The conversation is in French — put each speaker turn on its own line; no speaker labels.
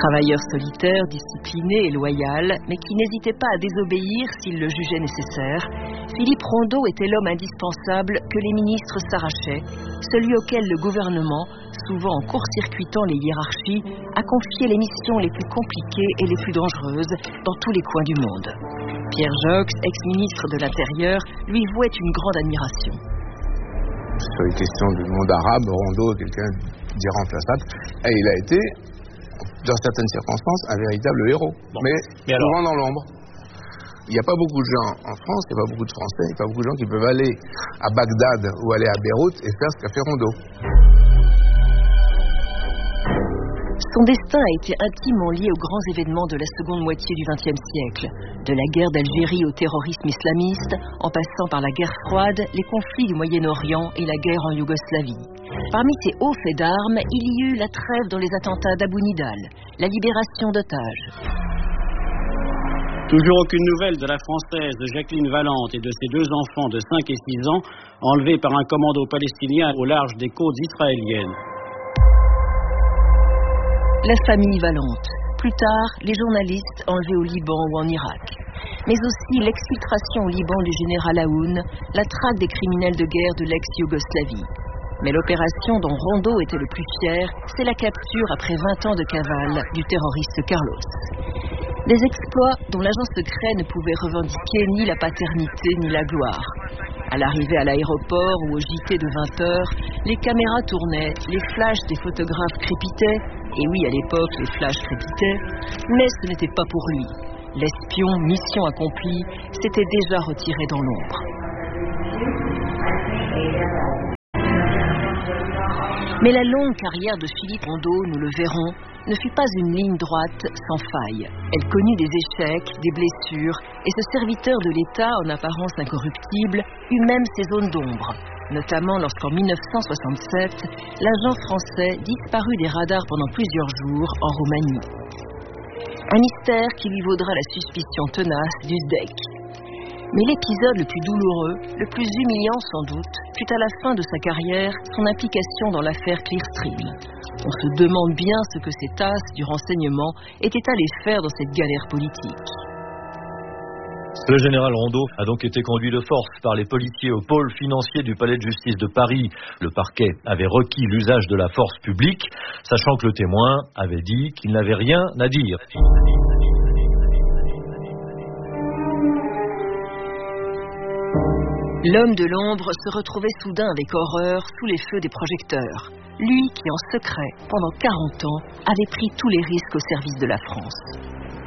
Travailleur solitaire, discipliné et loyal, mais qui n'hésitait pas à désobéir s'il le jugeait nécessaire, Philippe Rondeau était l'homme indispensable que les ministres s'arrachaient, celui auquel le gouvernement, souvent en court-circuitant les hiérarchies, a confié les missions les plus compliquées et les plus dangereuses dans tous les coins du monde. Pierre Joxe, ex-ministre de l'Intérieur, lui vouait une grande admiration.
Sur les questions du monde arabe, Rondeau est quelqu'un d'irremplaçable, et il a été, dans certaines circonstances, un véritable héros, mais souvent dans l'ombre. Il n'y a pas beaucoup de gens en France, il n'y a pas beaucoup de Français, il n'y a pas beaucoup de gens qui peuvent aller à Bagdad ou aller à Beyrouth et faire ce qu'a fait Rondeau.
Son destin a été intimement lié aux grands événements de la seconde moitié du XXe siècle. De la guerre d'Algérie au terrorisme islamiste, en passant par la guerre froide, les conflits du Moyen-Orient et la guerre en Yougoslavie. Parmi ces hauts faits d'armes, il y eut la trêve dans les attentats d'Abu Nidal, la libération d'otages.
Toujours aucune nouvelle de la Française Jacqueline Valente et de ses 2 enfants de 5 et 6 ans, enlevés par un commando palestinien au large des côtes israéliennes.
La famille Valente. Plus tard, les journalistes enlevés au Liban ou en Irak. Mais aussi l'exfiltration au Liban du général Aoun, la traque des criminels de guerre de l'ex-Yougoslavie. Mais l'opération dont Rondeau était le plus fier, c'est la capture après 20 ans de cavale du terroriste Carlos. Des exploits dont l'agent secret ne pouvait revendiquer ni la paternité ni la gloire. À l'arrivée à l'aéroport ou au JT de 20h, les caméras tournaient, les flashs des photographes crépitaient, et oui, à l'époque, les flashs crépitaient, mais ce n'était pas pour lui. L'espion, mission accomplie, s'était déjà retiré dans l'ombre. Mais la longue carrière de Philippe Rondeau, nous le verrons, ne fut pas une ligne droite sans faille. Elle connut des échecs, des blessures, et ce serviteur de l'État, en apparence incorruptible, eut même ses zones d'ombre. Notamment lorsqu'en 1967, l'agent français disparut des radars pendant plusieurs jours en Roumanie. Un mystère qui lui vaudra la suspicion tenace du SDEC. Mais l'épisode le plus douloureux, le plus humiliant sans doute, fut à la fin de sa carrière son implication dans l'affaire Clearstream. On se demande bien ce que ces tasses du renseignement étaient allées faire dans cette galère politique.
Le général Rondeau a donc été conduit de force par les policiers au pôle financier du palais de justice de Paris. Le parquet avait requis l'usage de la force publique, sachant que le témoin avait dit qu'il n'avait rien à dire.
L'homme de l'ombre se retrouvait soudain avec horreur sous les feux des projecteurs. Lui qui, en secret, pendant 40 ans, avait pris tous les risques au service de la France.